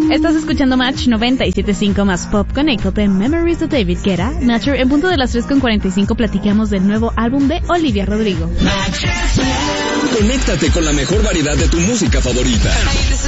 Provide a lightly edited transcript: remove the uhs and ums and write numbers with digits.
Estás escuchando Match 97.5 más Pop con Echo de Memories de David Guetta. Nature, en punto de las 3:45 platicamos del nuevo álbum de Olivia Rodrigo. Conéctate con la mejor variedad de tu música favorita.